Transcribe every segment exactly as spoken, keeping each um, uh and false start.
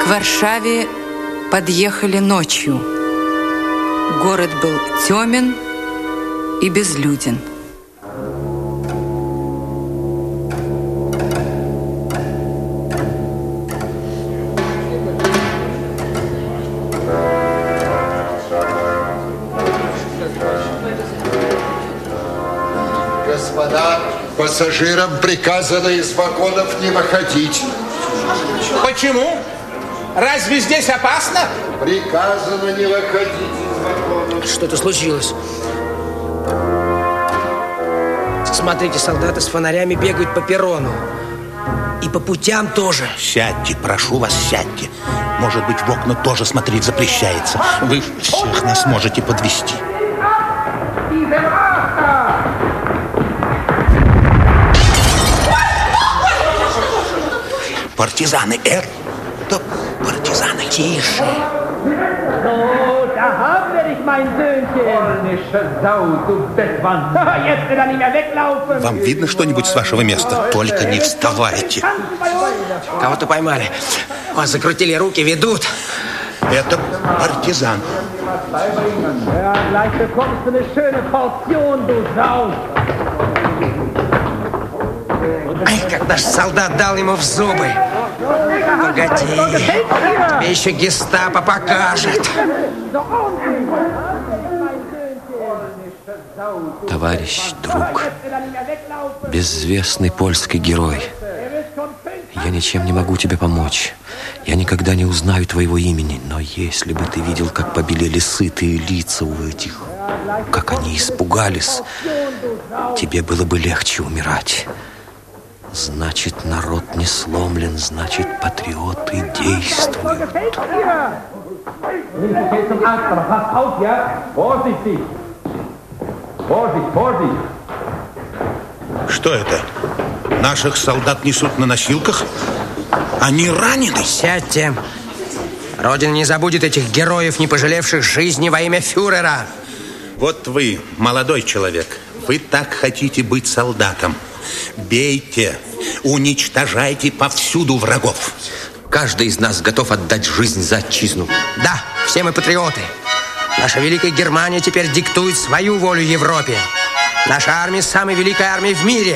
К Варшаве подъехали ночью. Город был темен и безлюден. Господа, пассажирам приказано из вагонов не выходить. Почему? Разве здесь опасно? Приказано не выходить из вагонов. Что-то случилось. Смотрите, солдаты с фонарями бегают по перрону. И по путям тоже. Сядьте, прошу вас, сядьте. Может быть, в окна тоже смотреть запрещается. Вы всех нас можете подвести. Партизаны, это партизаны. Тише. Вам видно что-нибудь с вашего места? Только не вставайте. Кого-то поймали. Вас закрутили руки, ведут. Это партизан. Ай, как наш солдат дал ему в зубы. Погоди, тебе еще гестапо покажет. Товарищ, друг, безвестный польский герой, я ничем не могу тебе помочь. Я никогда не узнаю твоего имени, но если бы ты видел, как побелели сытые лица у этих, как они испугались, тебе было бы легче умирать. Значит, народ не сломлен, значит, патриоты действуют. Что это? Наших солдат несут на носилках? Они ранены? Сядьте. Родина не забудет этих героев, не пожалевших жизни во имя фюрера. Вот вы, молодой человек, вы так хотите быть солдатом. Бейте, уничтожайте повсюду врагов. Каждый из нас готов отдать жизнь за отчизну. Да, все мы патриоты. Наша великая Германия теперь диктует свою волю Европе. Наша армия самая великая армия в мире.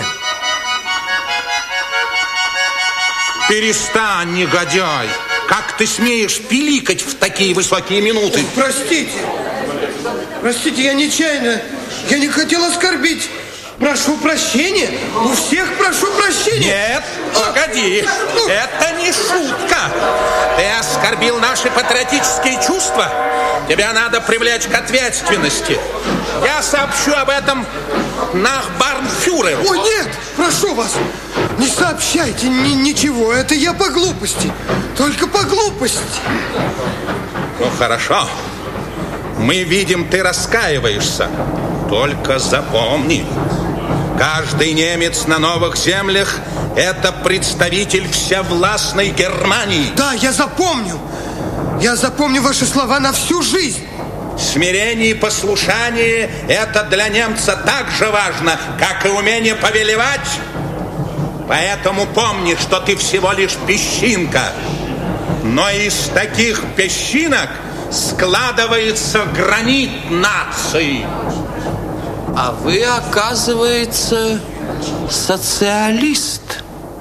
Перестань, негодяй! Как ты смеешь пиликать в такие высокие минуты? Простите, простите, я нечаянно, я не хотел оскорбить. Прошу прощения, у всех прошу прощения. Нет, погоди, это не шутка. Ты оскорбил наши патриотические чувства. Тебя надо привлечь к ответственности. Я сообщу об этом нахбарнфюреру. Ой, нет, прошу вас, не сообщайте ни ничего, это я по глупости, только по глупости. Ну, хорошо. Мы видим, ты раскаиваешься. Только запомни, каждый немец на новых землях – это представитель всевластной Германии. Да, я запомню. Я запомню ваши слова на всю жизнь. Смирение и послушание – это для немца так же важно, как и умение повелевать. Поэтому помни, что ты всего лишь песчинка. Но из таких песчинок складывается гранит нации. А вы, оказывается, социалист.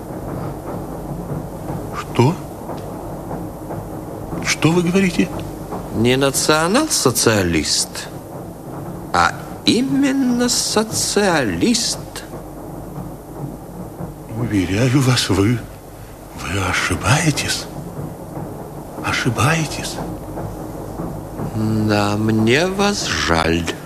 Что? Что вы говорите? Не национал-социалист, а именно социалист. Уверяю вас, вы, вы ошибаетесь. Ошибаетесь. Да, мне вас жаль.